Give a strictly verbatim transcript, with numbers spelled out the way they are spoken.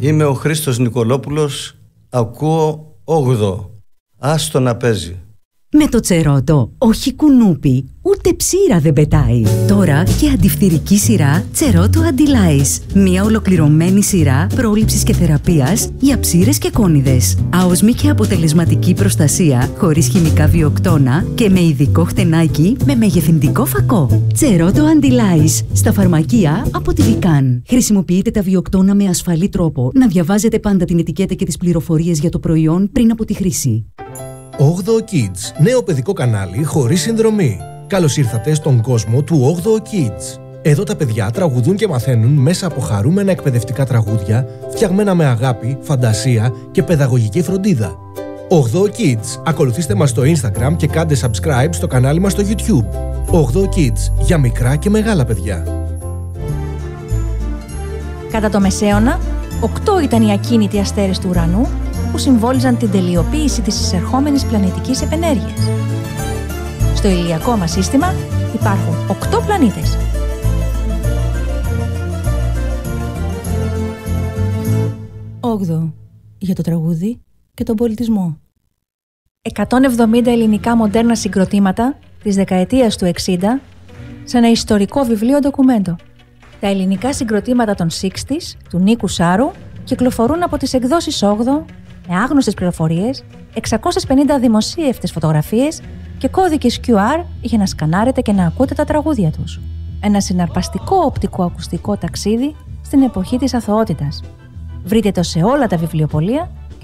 Είμαι ο Χρήστος Νικολόπουλος, ακούω όγδοο. Άστο να παίζει. Με το Τσερότο, όχι κουνούπι, ούτε ψήρα δεν πετάει. Τώρα και αντιφθυρική σειρά Τσερότο Αντιλάις. Μια ολοκληρωμένη σειρά πρόληψης και θεραπείας για ψήρες και κόνιδες. Άοσμη και αποτελεσματική προστασία, χωρίς χημικά βιοκτώνα και με ειδικό χτενάκι με μεγεθυντικό φακό. Τσερότο Αντιλάις. Στα φαρμακεία από τη Βικάν. Χρησιμοποιείτε τα βιοκτώνα με ασφαλή τρόπο. Να διαβάζετε πάντα την ετικέτα και τις πληροφορίες για το προϊόν πριν από τη χρήση. όγδοο Kids, νέο παιδικό κανάλι χωρίς συνδρομή. Καλώς ήρθατε στον κόσμο του όγδοο Kids. Εδώ τα παιδιά τραγουδούν και μαθαίνουν μέσα από χαρούμενα εκπαιδευτικά τραγούδια, φτιαγμένα με αγάπη, φαντασία και παιδαγωγική φροντίδα. όγδοο Kids. Ακολουθήστε μας στο Instagram και κάντε subscribe στο κανάλι μας στο YouTube. όγδοο Kids, για μικρά και μεγάλα παιδιά. Κατά το Μεσαίωνα, οκτώ ήταν οι ακίνητοι αστέρες του ουρανού που συμβόλιζαν την τελειοποίηση της εισερχόμενης πλανητικής επενέργειας. Στο ηλιακό μας σύστημα υπάρχουν οκτώ πλανήτες. Όγδοο για το τραγούδι και τον πολιτισμό. εκατόν εβδομήντα ελληνικά μοντέρνα συγκροτήματα της δεκαετίας του εξήντα σε ένα ιστορικό βιβλίο ντοκουμέντο. Τα ελληνικά συγκροτήματα των εξήντα του Νίκου Σάρου κυκλοφορούν από τις εκδόσεις όγδοο με άγνωστες πληροφορίες, εξακόσιες πενήντα δημοσίευτες φωτογραφίες και κώδικες κιου αρ για να σκανάρετε και να ακούτε τα τραγούδια τους. Ένα συναρπαστικό οπτικό-ακουστικό ταξίδι στην εποχή της αθωότητας. Βρείτε το σε όλα τα βιβλιοπωλεία